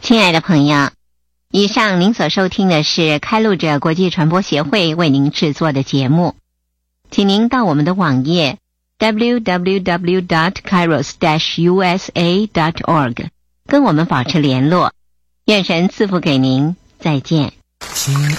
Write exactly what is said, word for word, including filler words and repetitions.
亲爱的朋友，以上您所收听的是开路者国际传播协会为您制作的节目，请您到我们的网页 double-u double-u double-u dot kairos dash u s a dot org 跟我们保持联络。愿神赐福给您，再见。